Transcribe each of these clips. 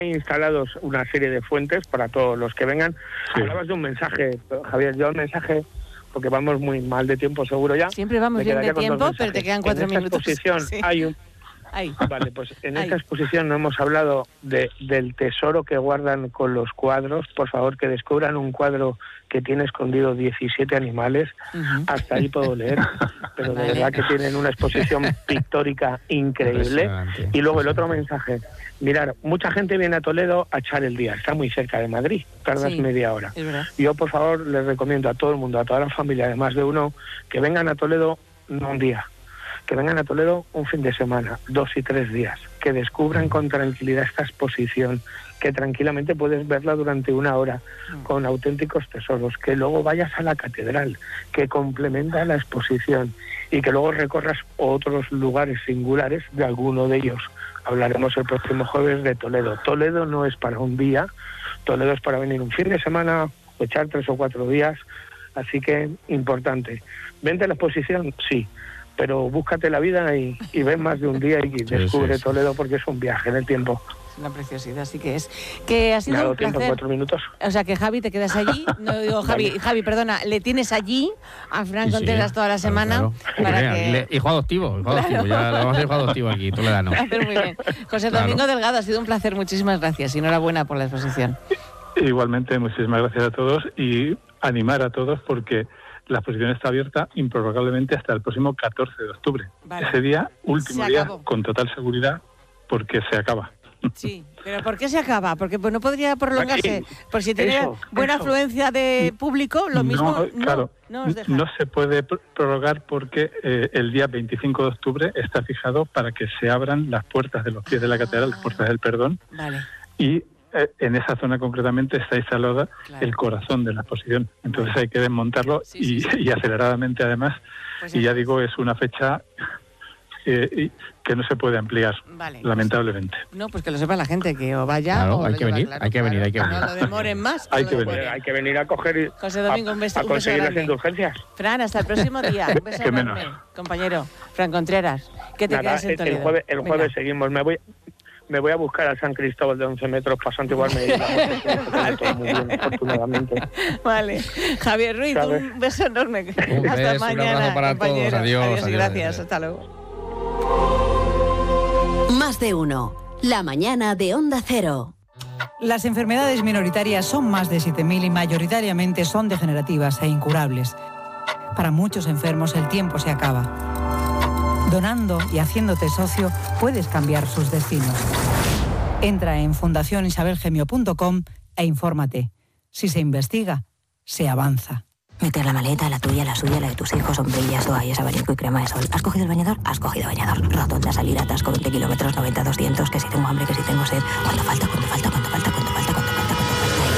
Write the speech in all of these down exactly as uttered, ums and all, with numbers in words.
instalados una serie de fuentes para todos los que vengan. Sí. Hablabas de un mensaje, Javier, yo el mensaje, porque vamos muy mal de tiempo seguro ya. Siempre vamos bien de tiempo, pero te quedan cuatro en minutos. En esta exposición sí. hay un... Ahí. Vale, pues en Ahí. esta exposición no hemos hablado de, del tesoro que guardan con los cuadros. Por favor, que descubran un cuadro que tiene escondido diecisiete animales. Uh-huh. Hasta ahí puedo leer, pero vale. De verdad que tienen una exposición pictórica increíble. Y luego el otro mensaje. Mirar, mucha gente viene a Toledo a echar el día. Está muy cerca de Madrid, tardas sí, media hora. Yo, por favor, les recomiendo a todo el mundo, a toda la familia, de más de uno, que vengan a Toledo no un día, que vengan a Toledo un fin de semana, dos y tres días, que descubran con tranquilidad esta exposición, que tranquilamente puedes verla durante una hora, con auténticos tesoros, que luego vayas a la catedral, que complementa la exposición, y que luego recorras otros lugares singulares de alguno de ellos. Hablaremos el próximo jueves de Toledo. Toledo no es para un día, Toledo es para venir un fin de semana, o echar tres o cuatro días, así que importante. ¿Vente a la exposición? Sí. Pero búscate la vida y, y ven más de un día y descubre sí, sí, Toledo, porque es un viaje en el tiempo. Es una preciosidad, así que es. Que ha sido me ha dado un placer. Tiempo, cuatro minutos. O sea que Javi, te quedas allí. No digo Javi, vale. Javi, perdona, le tienes allí a Fran sí, Contreras sí, toda la semana. Claro, claro. Para Mira, que... le, hijo adoptivo, hijo claro. adoptivo, ya le vamos a hacer hijo adoptivo aquí, toledano. Hacer muy bien. José Domingo claro. Delgado, ha sido un placer, muchísimas gracias y enhorabuena por la exposición. Igualmente, muchísimas gracias a todos y animar a todos porque la exposición está abierta improrrogablemente hasta el próximo catorce de octubre. Vale. Ese día, último día, con total seguridad, porque se acaba. Sí, pero ¿por qué se acaba? Porque pues, no podría prolongarse. Sí, por si tiene eso, buena eso. afluencia de público, lo mismo no, no, claro, no, os deja. No se puede prorrogar porque eh, el día veinticinco de octubre está fijado para que se abran las puertas de los pies de la catedral, ah, las puertas del perdón, vale. y en esa zona concretamente está instalada claro. el corazón de la exposición. Entonces hay que desmontarlo sí, sí, y, sí. y aceleradamente además. Pues y ya digo, es una fecha eh, que no se puede ampliar, vale, lamentablemente. Pues, no, pues que lo sepa la gente, que o vaya claro, o hay que venir, claro, hay que claro, venir, hay que venir. No lo demoren más. hay, que venir. hay que venir a coger y José Domingo, un beso, a, a conseguir las indulgencias. Fran, hasta el próximo día. Un beso enorme, compañero. Fran Contreras, que te Nada, quedas en Toledo. El jueves, el jueves seguimos. Me voy... Me voy a buscar al San Cristóbal de once metros, pasando igual me vale. Muy bien, afortunadamente. Vale. Javier Ruiz, ¿sabes? Un beso enorme. Un Hasta beso, mañana, un abrazo para compañero. todos. Adiós, adiós, adiós, gracias. adiós. Hasta luego. Más de uno. La mañana de Onda Cero. Las enfermedades minoritarias son más de siete mil y mayoritariamente son degenerativas e incurables. Para muchos enfermos el tiempo se acaba. Donando y haciéndote socio puedes cambiar sus destinos. Entra en fundación isabel gemio punto com e infórmate. Si se investiga, se avanza. Meter la maleta, la tuya, la suya, la de tus hijos, sombrillas, toallas, abanico y crema de sol. ¿Has cogido el bañador? Has cogido bañador. Rotonda, salir atasco, veinte kilómetros, noventa, doscientos, que si tengo hambre, que si tengo sed. ¿Cuánto falta? ¿Cuánto falta? ¿Cuánto falta? ¿Cuánto falta? ¿Cuánto falta? ¿Cuánto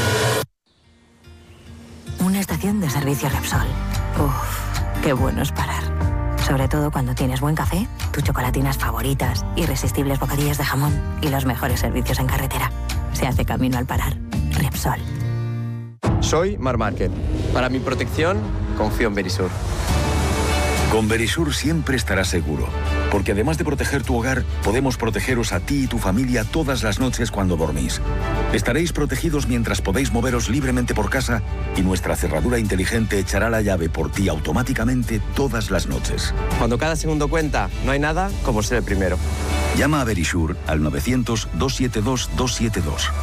falta? Una estación de servicio Repsol. Uf, qué bueno es parar. Sobre todo cuando tienes buen café, tus chocolatinas favoritas, irresistibles bocadillos de jamón y los mejores servicios en carretera. Se hace camino al parar. Repsol. Soy Mar Márquez. Para mi protección, confío en Verisur. Con Verisur siempre estarás seguro, porque además de proteger tu hogar, podemos protegeros a ti y tu familia todas las noches cuando dormís. Estaréis protegidos mientras podéis moveros libremente por casa y nuestra cerradura inteligente echará la llave por ti automáticamente todas las noches. Cuando cada segundo cuenta, no hay nada como ser el primero. Llama a Verisur al novecientos, doscientos setenta y dos, doscientos setenta y dos.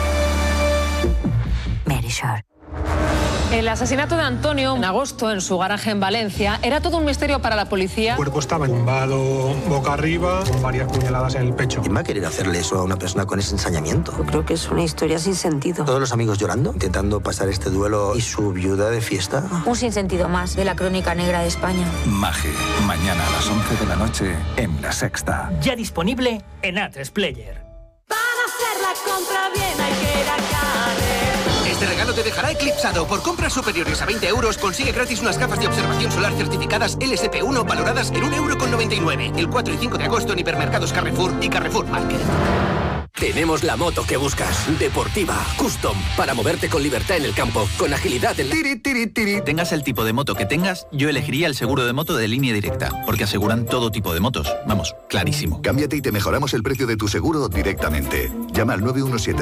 Verisur. El asesinato de Antonio en agosto en su garaje en Valencia era todo un misterio para la policía. El cuerpo estaba tumbado boca arriba, con varias puñaladas en el pecho. ¿Quién va a querer hacerle eso a una persona con ese ensañamiento? Yo creo que es una historia sin sentido. Todos los amigos llorando, intentando pasar este duelo y su viuda de fiesta. Un sinsentido más de la crónica negra de España. Maje, mañana a las once de la noche en La Sexta. Ya disponible en A tres Player. Para hacer la compra bien hay que ir a Carrer. Este regalo te dejará eclipsado. Por compras superiores a veinte euros, consigue gratis unas gafas de observación solar certificadas L S P uno valoradas en un euro con noventa y nueve. El cuatro y cinco de agosto en hipermercados Carrefour y Carrefour Market. Tenemos la moto que buscas. Deportiva, custom, para moverte con libertad en el campo, con agilidad en la... Tiri, tiri, tiri. Tengas el tipo de moto que tengas, yo elegiría el seguro de moto de Línea Directa, porque aseguran todo tipo de motos. Vamos, clarísimo. Cámbiate y te mejoramos el precio de tu seguro directamente. Llama al nueve uno siete